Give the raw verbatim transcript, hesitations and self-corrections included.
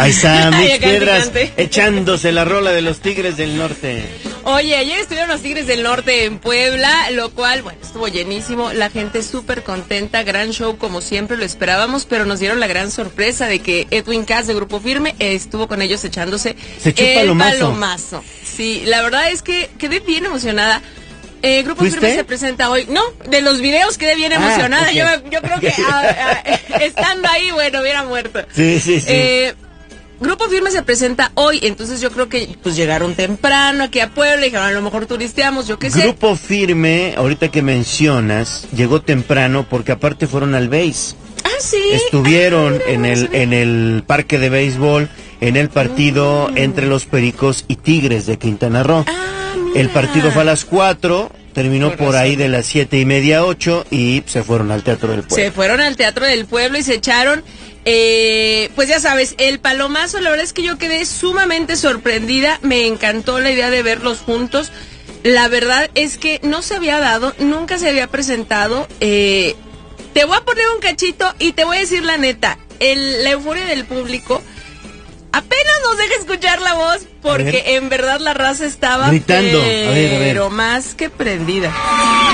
Ahí está, Mix Piedras echándose la rola de los Tigres del Norte. Oye, ayer estuvieron los Tigres del Norte en Puebla, lo cual, bueno, estuvo llenísimo, la gente súper contenta, gran show como siempre lo esperábamos, pero nos dieron la gran sorpresa de que Edwin Cass de Grupo Firme estuvo con ellos echándose Se echó el palomazo. palomazo. Sí, la verdad es que quedé bien emocionada. Eh, Grupo ¿Fuiste? Firme se presenta hoy. No, de los videos quedé bien emocionada. Ah, okay. yo, yo creo que a, a, estando ahí, bueno, hubiera muerto. Sí, sí, sí. Eh, Grupo Firme se presenta hoy, entonces yo creo que pues llegaron temprano aquí a Puebla, dijeron a lo mejor turisteamos, yo qué sé. Grupo Firme, ahorita que mencionas, llegó temprano porque aparte fueron al béis. Ah, sí. Estuvieron ah, en el en el parque de béisbol en el partido mm. entre los Pericos y Tigres de Quintana Roo. Ah, mira. El partido fue a las cuatro, terminó por, por ahí de las siete y media, ocho y se fueron al Teatro del Pueblo. Se fueron al Teatro del Pueblo y se echaron, eh, pues ya sabes, el palomazo. La verdad es que yo quedé sumamente sorprendida, me encantó la idea de verlos juntos. La verdad es que no se había dado, nunca se había presentado. Eh, te voy a poner un cachito y te voy a decir la neta, el, la euforia del público apenas nos deja escuchar la voz porque en verdad la raza estaba gritando, pero a ver, a ver. más que prendida.